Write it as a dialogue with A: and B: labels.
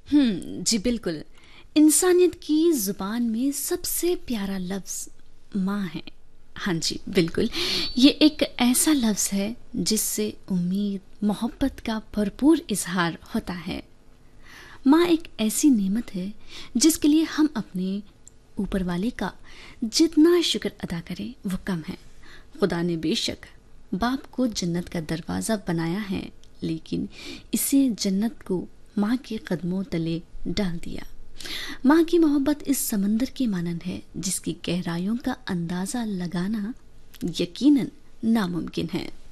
A: जी बिल्कुल। इंसानियत की ज़ुबान में सबसे प्यारा लफ्ज़ माँ है। हाँ जी, बिल्कुल। ये एक ऐसा लफ्ज़ है जिससे उम्मीद, मोहब्बत का भरपूर इज़हार होता है। माँ एक ऐसी नेमत है जिसके लिए हम अपने ऊपर वाले का जितना शुक्र अदा करें वो कम है। खुदा ने बेशक बाप को जन्नत का दरवाज़ा बनाया है, लेकिन इसे जन्नत को माँ के कदमों तले डाल दिया। माँ की मोहब्बत इस समंदर के मानन है जिसकी गहराइयों का अंदाज़ा लगाना यकीनन नामुमकिन है।